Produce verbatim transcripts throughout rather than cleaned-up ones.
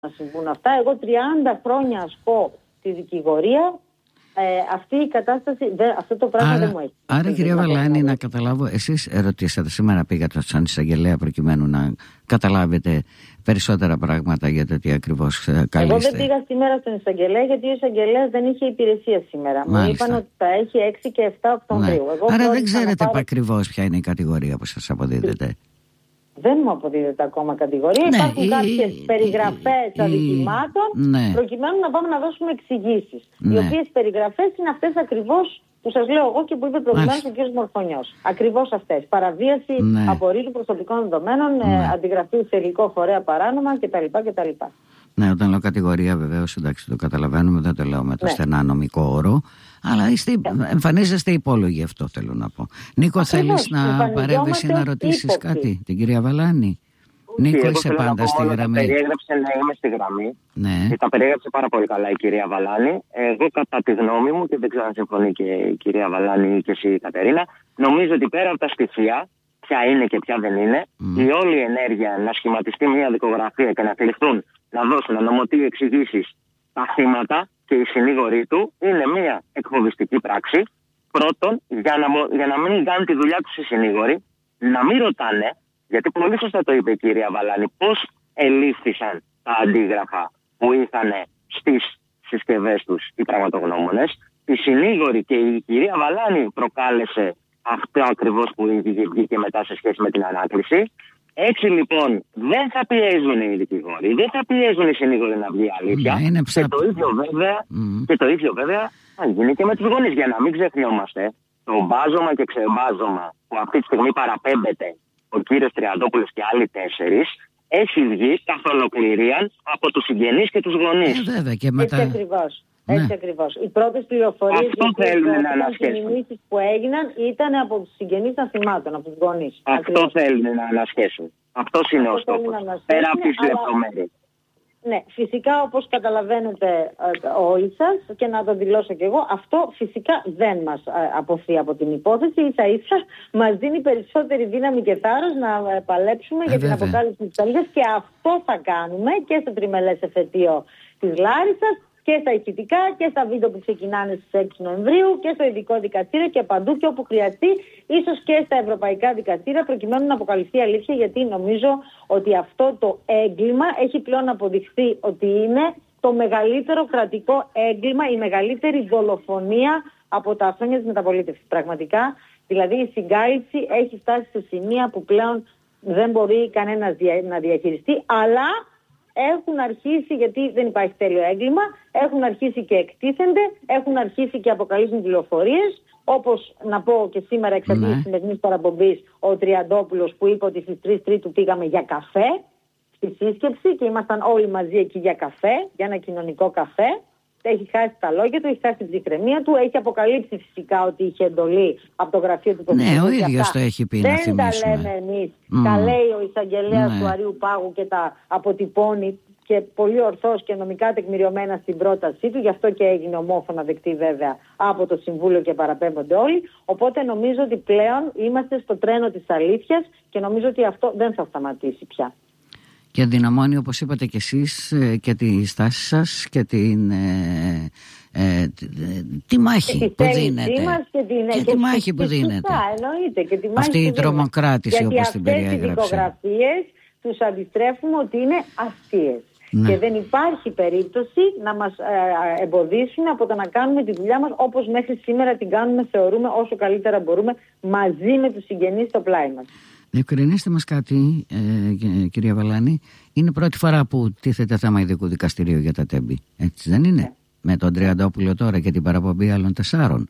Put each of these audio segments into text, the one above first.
να συμβούν αυτά. Εγώ τριάντα χρόνια ασκώ τη δικηγορία. Ε, αυτή η κατάσταση, δε, αυτό το πράγμα άρα, δεν μου έχει. Άρα, κυρία Βαλάνη, να καταλάβω, εσείς ρωτήσατε σήμερα, πήγατε σαν εισαγγελέα προκειμένου να καταλάβετε περισσότερα πράγματα για το τι ακριβώς καλείστε. Εγώ δεν πήγα σήμερα στον εισαγγελέα, γιατί ο εισαγγελέας δεν είχε υπηρεσία σήμερα. Μάλιστα. Μου είπαν ότι θα έχει έξι και επτά Οκτωβρίου. Ναι. Εγώ άρα δεν ξέρετε πάρω... ακριβώς ποια είναι η κατηγορία που σας αποδίδεται. Δεν μου αποδίδεται ακόμα κατηγορία. Ναι, υπάρχουν κάποιες περιγραφές αδικημάτων, ναι, προκειμένου να πάμε να δώσουμε εξηγήσεις. Ναι. Οι οποίες περιγραφές είναι αυτές ακριβώς που σας λέω εγώ και που είπε προηγουμένως ο κ. Μορφωνιός. Ακριβώς αυτές. Παραβίαση, ναι, απορρίτου προσωπικών δεδομένων, ναι, ε, αντιγραφή σε υλικό φορέα παράνομα κτλ. κτλ. Ναι, όταν λέω κατηγορία, βεβαίως, εντάξει, το καταλαβαίνουμε, δεν το λέω με το ναι. στενά νομικό όρο. Αλλά είστε, εμφανίζεστε υπόλογοι, αυτό θέλω να πω. Νίκο, ακριβώς, θέλεις να παρέμβεις ή να ρωτήσεις κάτι, την κυρία Βαλάνη? Νίκο, είσαι πάντα στη γραμμή. Τα περιέγραψε να είμαι στη γραμμή. Ναι. Και τα περιέγραψε πάρα πολύ καλά η κυρία Βαλάνη. Εγώ, κατά τη γνώμη μου, και δεν ξέρω αν συμφωνεί και η κυρία Βαλάνη ή και εσύ, Κατερίνα, νομίζω ότι πέρα από τα στοιχεία, ποια είναι και ποια δεν είναι, mm. η όλη ενέργεια να σχηματιστεί μια δικογραφία και να κληθούν να δώσουν ανομωτή εξηγήσεις τα θύματα και οι συνήγοροι του, είναι μια εκφοβιστική πράξη. Πρώτον, για να, για να μην κάνουν τη δουλειά τους οι συνήγοροι, να μην ρωτάνε, γιατί πολύ σωστά το είπε η κυρία Βαλάνη, πώς ελήφθησαν τα αντίγραφα που είχαν στις συσκευές τους οι πραγματογνώμονες. Οι συνήγοροι και η κυρία Βαλάνη προκάλεσε αυτό ακριβώς που βγήκε μετά σε σχέση με την ανάκληση. Έτσι λοιπόν δεν θα πιέζουν οι δικηγόροι, δεν θα πιέζουν οι συνήγοροι να βγει αλήθεια. Ναι, και, το ίδιο βέβαια, mm. και το ίδιο βέβαια θα γίνει και με τους γονείς. Για να μην ξεχνιόμαστε, το μπάζωμα και ξεμπάζωμα που αυτή τη στιγμή παραπέμπεται ο κύριος Τριαντόπουλος και άλλοι τέσσερις, έχει βγει καθ' ολοκληρία από τους συγγενείς και τους γονείς. Ε, βέβαια, και μετά... Έτσι ακριβώς. Ναι. Έτσι ακριβώς. Οι πρώτες πληροφορίες και που έγιναν ήταν από τους συγγενείς των θυμάτων, από τους γονείς. Αυτό θέλουν να ανασχέσουν. Αυτός είναι ο στόχος. Πέρα από τις λεπτομέρειες. Ναι, φυσικά, όπως καταλαβαίνετε όλοι σας, και να το δηλώσω και εγώ, αυτό φυσικά δεν μας αποφύγει από την υπόθεση. Ίσα ίσα μας δίνει περισσότερη δύναμη και θάρρος να παλέψουμε ε, για την αποκάλυψη της αλήθειας, και αυτό θα κάνουμε και στο τριμελές εφετείο της Λάρισσας και στα ηχητικά και στα βίντεο που ξεκινάνε στις έξι Νοεμβρίου και στο ειδικό δικαστήριο και παντού, και όπου χρειαστεί, ίσως και στα ευρωπαϊκά δικαστήρια, προκειμένου να αποκαλυφθεί η αλήθεια, γιατί νομίζω ότι αυτό το έγκλημα έχει πλέον αποδειχθεί ότι είναι το μεγαλύτερο κρατικό έγκλημα, η μεγαλύτερη δολοφονία από τα χρόνια της μεταπολίτευσης. Πραγματικά, δηλαδή η συγκάλυψη έχει φτάσει σε σημεία που πλέον δεν μπορεί κανένας να διαχειριστεί, αλλά έχουν αρχίσει, γιατί δεν υπάρχει τέλειο έγκλημα, έχουν αρχίσει και εκτίθενται, έχουν αρχίσει και αποκαλύπτουν πληροφορίες, όπως να πω και σήμερα εξαιτίας της σημερινής παραπομπής ο Τριαντόπουλος, που είπε ότι στις τρεις Τρίτου πήγαμε για καφέ στη σύσκεψη και ήμασταν όλοι μαζί εκεί για καφέ, για ένα κοινωνικό καφέ. Έχει χάσει τα λόγια του, έχει χάσει την ψυχραιμία του, έχει αποκαλύψει φυσικά ότι είχε εντολή από το γραφείο του Πρωθυπουργού. Ναι, ο ίδιος το έχει πει, να θυμίσουμε. Δεν τα λέμε εμείς. Mm. Τα λέει ο εισαγγελέας ναι. του Αρείου Πάγου και τα αποτυπώνει, και πολύ ορθώς και νομικά τεκμηριωμένα στην πρότασή του. Γι' αυτό και έγινε ομόφωνα δεκτή βέβαια από το Συμβούλιο και παραπέμπονται όλοι. Οπότε νομίζω ότι πλέον είμαστε στο τρένο της αλήθειας και νομίζω ότι αυτό δεν θα σταματήσει πια. Και ενδυναμώνει, όπως είπατε και εσείς, και τη στάση σας και την, ε, ε, τη, τη μάχη και που δίνετε. Και, την, και, και τη μάχη που δίνετε. Εννοείται, και τη μάχη αυτή η τρομοκράτηση, όπως την περιέγραψε. Γιατί αυτές οι δικογραφίες τους αντιστρέφουμε ότι είναι αστείες. Ναι. Και δεν υπάρχει περίπτωση να μας ε, εμποδίσουν από το να κάνουμε τη δουλειά μας όπως μέχρι σήμερα την κάνουμε, θεωρούμε, όσο καλύτερα μπορούμε, μαζί με τους συγγενείς στο πλάι μας. Διευκρινίστε μας κάτι, ε, κυρία Βαλάνη. Είναι πρώτη φορά που τίθεται θέμα ειδικού δικαστηρίου για τα Τέμπη. Έτσι δεν είναι? Ναι. Με τον Τριαντόπουλο τώρα και την παραπομπή άλλων τεσσάρων.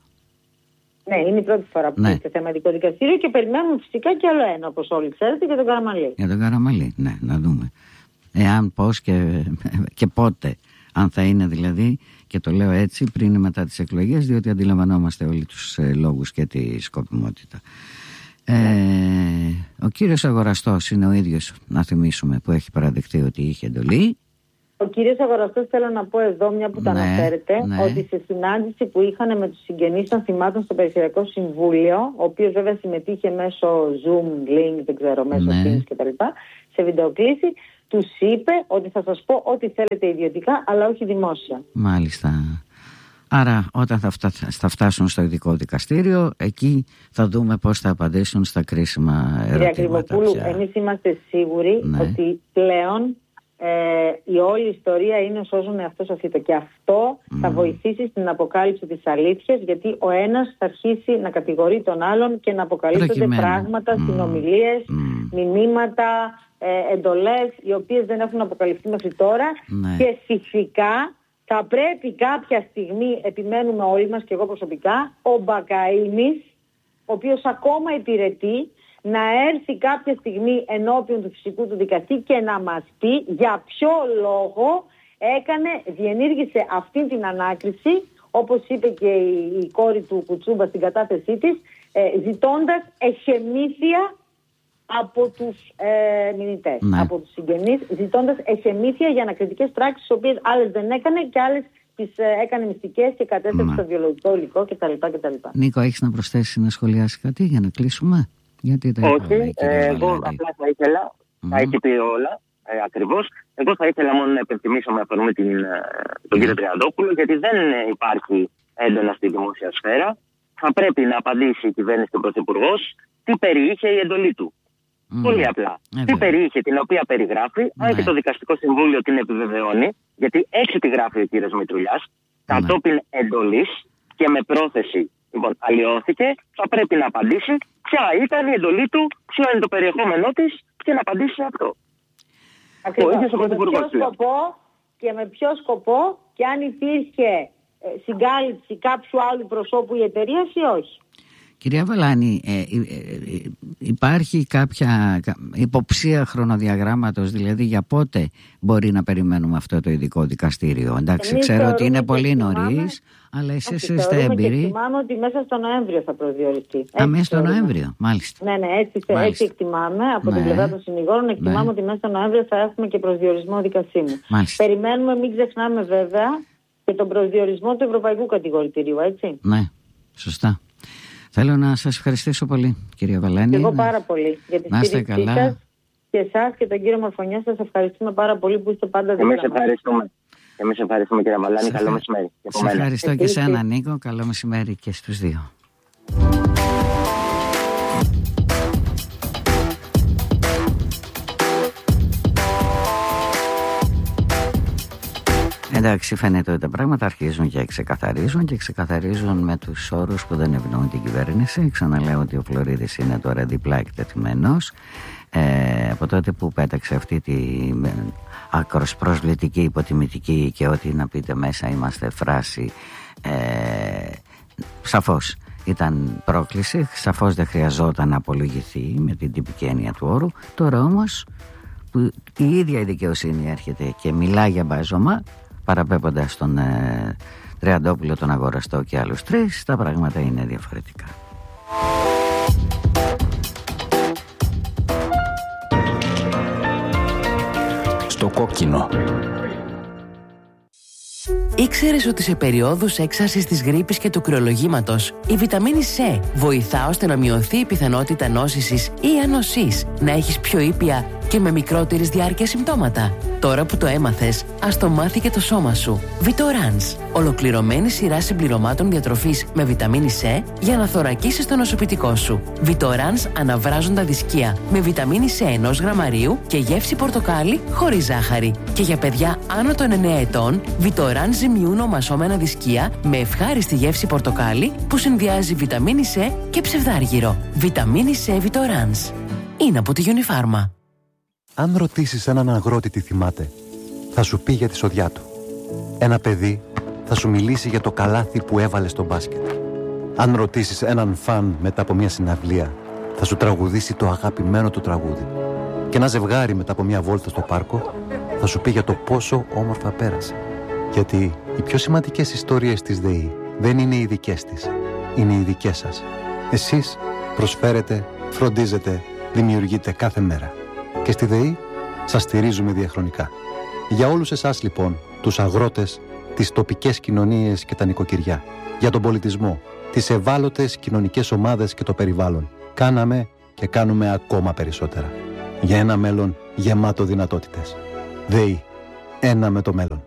Ναι, είναι η πρώτη φορά που ναι. τίθεται θέμα ειδικό δικαστηρίου, και περιμένουμε φυσικά και άλλο ένα, όπως όλοι ξέρετε, για τον Καραμαλή. Για τον Καραμαλή, ναι, να δούμε. Εάν, πώς και, και πότε. Αν θα είναι δηλαδή, και το λέω έτσι, πριν ή μετά τις εκλογές, διότι αντιλαμβανόμαστε όλοι τους ε, λόγους και τη σκοπιμότητα. Ε, ο κύριος Αγοραστός είναι ο ίδιος, να θυμίσουμε, που έχει παραδεχτεί ότι είχε εντολή. Ο κύριος Αγοραστός, θέλω να πω εδώ, μια που ναι, το αναφέρετε, ναι. ότι σε συνάντηση που είχαν με τους συγγενείς των θυμάτων στο Περιφερειακό Συμβούλιο, ο οποίος βέβαια συμμετείχε μέσω Zoom, Link, δεν ξέρω, μέσω ναι. Teams κτλ., σε βιντεοκλήση, τους είπε ότι θα σας πω ό,τι θέλετε ιδιωτικά, αλλά όχι δημόσια. Μάλιστα. Άρα όταν θα, φτά, θα φτάσουν στο ειδικό δικαστήριο, εκεί θα δούμε πώς θα απαντήσουν στα κρίσιμα ερωτήματα. Κυρία Κρυβοπούλου, εμείς είμαστε σίγουροι, ναι, ότι πλέον ε, η όλη ιστορία είναι ο σώζον εαυτός αφήτο. Και αυτό mm. θα βοηθήσει στην αποκάλυψη της αλήθειας, γιατί ο ένας θα αρχίσει να κατηγορεί τον άλλον και να αποκαλύπτονται Προκειμένου. πράγματα, mm. συνομιλίες, mm. μηνύματα, ε, εντολές, οι οποίες δεν έχουν αποκαλυφθεί μέχρι τώρα. Ναι. Και φυσικά θα πρέπει κάποια στιγμή, επιμένουμε όλοι μας και εγώ προσωπικά, ο Μπακαΐνης, ο οποίος ακόμα υπηρετεί, να έρθει κάποια στιγμή ενώπιον του φυσικού του δικαστή και να μας πει για ποιο λόγο έκανε, διενήργησε αυτή την ανάκριση, όπως είπε και η, η κόρη του Κουτσούμπα στην κατάθεσή της, ε, ζητώντας εχεμήθεια από τους ε, μηνυτές, ναι. από τους συγγενείς, ζητώντας εχεμήθεια για ανακριτικές πράξεις, τις οποίες άλλες δεν έκανε και άλλες τις ε, έκανε μυστικές και κατέστρεψε το βιολογικό υλικό κτλ. κτλ. Νίκο, έχεις να προσθέσεις, να σχολιάσεις κάτι για να κλείσουμε? Γιατί τα Όχι, ε, εγώ απλά θα ήθελα, mm. θα έχει πει όλα, ε, ακριβώς. Εγώ θα ήθελα μόνο να επενθυμίσω με αφορμή την, τον κύριο Τριαντόπουλο, γιατί δεν υπάρχει έντονα στη δημόσια σφαίρα. Θα πρέπει να απαντήσει η κυβέρνηση του Πρωθυπουργός τι περιείχε η εντολή του. Mm. Πολύ απλά. Ε, τι περιείχε, την οποία περιγράφει, αν ναι. και το Δικαστικό Συμβούλιο την επιβεβαιώνει, γιατί έτσι τη γράφει ο κύριος Μητρουλιάς, ναι. κατόπιν εντολής και με πρόθεση. Λοιπόν, αλλοιώθηκε, θα πρέπει να απαντήσει ποια ήταν η εντολή του, ποιο είναι το περιεχόμενό της και να απαντήσει σε αυτό. Ακριβώς. Και με ποιο σκοπό και με ποιο σκοπό και αν υπήρχε ε, συγκάλυψη κάποιου άλλου προσώπου η εταιρεία ή όχι. Κυρία Βαλάνη, ε, ε, ε, υπάρχει κάποια υποψία χρονοδιαγράμματος, δηλαδή για πότε μπορεί να περιμένουμε αυτό το ειδικό δικαστήριο? Εντάξει, εμείς ξέρω ότι είναι πολύ νωρίς, αλλά εσείς είστε έμπειροι. Και εκτιμάμε ότι μέσα στο Νοέμβριο θα προσδιοριστεί. Α, μέσα στο Νοέμβριο, μάλιστα. Ναι, ναι, έτσι, έτσι εκτιμάμε από ναι. την πλευρά των συνηγόρων. Εκτιμάμε ναι. ότι μέσα στο Νοέμβριο θα έχουμε και προσδιορισμό δικασίμου. Μάλιστα. Περιμένουμε, μην ξεχνάμε βέβαια, και τον προσδιορισμό του Ευρωπαϊκού Κατηγορητηρίου, έτσι. Ναι, σωστά. Θέλω να σας ευχαριστήσω πολύ, κυρία Βαλάνη. Εγώ πάρα πολύ για τη στήριξή σας και εσάς και τον κύριο Μορφωνιά. Σας ευχαριστούμε πάρα πολύ που είστε πάντα δίπλα μας. Εμείς ευχαριστούμε. Εμείς ευχαριστούμε, κυρία Βαλάνη. Σε καλό μεσημέρι. Σε ευχαριστώ και εσένα, Νίκο. Καλό μεσημέρι και στους δύο. Εντάξει, φαίνεται ότι τα πράγματα αρχίζουν και ξεκαθαρίζουν και ξεκαθαρίζουν με τους όρους που δεν ευνοούν την κυβέρνηση. Ξαναλέω ότι ο Φλωρίδης είναι τώρα διπλά εκτεθειμένος. Ε, από τότε που πέταξε αυτή τη άκρος προσβλητική, υποτιμητική και ό,τι να πείτε μέσα είμαστε φράση, ε, σαφώς ήταν πρόκληση, σαφώς δεν χρειαζόταν να απολογηθεί με την τυπική έννοια του όρου. Τώρα όμως που η ίδια η δικαιοσύνη έρχεται και μιλά για μπάζωμα, παραπέμποντας τον ε, Τριαντόπουλο, τον Αγοραστό και άλλους τρεις, τα πράγματα είναι διαφορετικά. Στο κόκκινο. Ήξερες ότι σε περιόδους έξαρσης της γρίπης και του κρυολογήματος η βιταμίνη C βοηθά ώστε να μειωθεί η πιθανότητα νόσησης ή ανοσής, να έχεις πιο ήπια και με μικρότερης διάρκεια συμπτώματα? Τώρα που το έμαθες, ας το μάθει και το σώμα σου. Vitorans, ολοκληρωμένη σειρά συμπληρωμάτων διατροφής με βιταμίνη C για να θωρακίσεις το νοσοποιητικό σου. Vitorans αναβράζοντα δισκία με βιταμίνη C ενός γραμμαρίου και γεύση πορτοκάλι χωρίς ζάχαρη. Και για παιδιά άνω των εννέα ετών, Vitorans ζυμιούν ομασώμενα δισκία με ευχάριστη γεύση πορτοκάλι που συνδυάζει βιταμίνη C και ψευδάργυρο. Βιταμίνη C Vitorans. Είναι από τη Unifarma. Αν ρωτήσεις έναν αγρότη τι θυμάται, θα σου πει για τη σοδιά του. Ένα παιδί θα σου μιλήσει για το καλάθι που έβαλε στο μπάσκετ. Αν ρωτήσεις έναν φαν μετά από μια συναυλία, θα σου τραγουδήσει το αγαπημένο του τραγούδι. Και ένα ζευγάρι μετά από μια βόλτα στο πάρκο θα σου πει για το πόσο όμορφα πέρασε. Γιατί οι πιο σημαντικές ιστορίες της ΔΕΗ δεν είναι οι δικές της, είναι οι δικές σας. Εσείς προσφέρετε, φροντίζετε, δημιουργείτε κάθε μέρα. Και στη ΔΕΗ σας στηρίζουμε διαχρονικά. Για όλους εσάς λοιπόν, τους αγρότες, τις τοπικές κοινωνίες και τα νοικοκυριά, για τον πολιτισμό, τις ευάλωτες κοινωνικές ομάδες και το περιβάλλον, κάναμε και κάνουμε ακόμα περισσότερα. Για ένα μέλλον γεμάτο δυνατότητες. ΔΕΗ. Ένα με το μέλλον.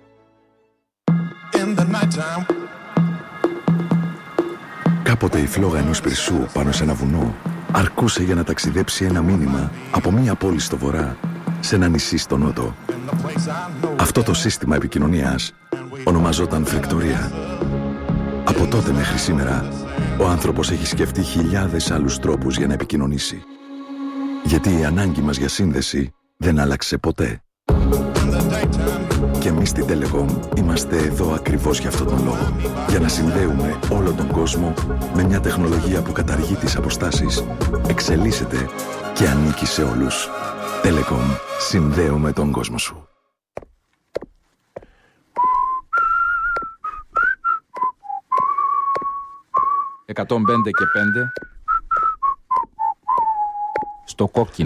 Κάποτε η φλόγα ενός πυρσού πάνω σε ένα βουνό αρκούσε για να ταξιδέψει ένα μήνυμα από μία πόλη στο βορρά σε ένα νησί στο νότο. Αυτό το σύστημα επικοινωνίας ονομαζόταν φρεκτορία. Από τότε μέχρι σήμερα, ο άνθρωπος έχει σκεφτεί χιλιάδες άλλους τρόπους για να επικοινωνήσει. Γιατί η ανάγκη μας για σύνδεση δεν άλλαξε ποτέ. Και εμείς στην Telecom είμαστε εδώ ακριβώς για αυτόν τον λόγο. Για να συνδέουμε όλο τον κόσμο με μια τεχνολογία που καταργεί τις αποστάσεις, εξελίσσεται και ανήκει σε όλους. Telecom. Συνδέουμε τον κόσμο σου. εκατόν πέντε και πέντε στο κόκκινο.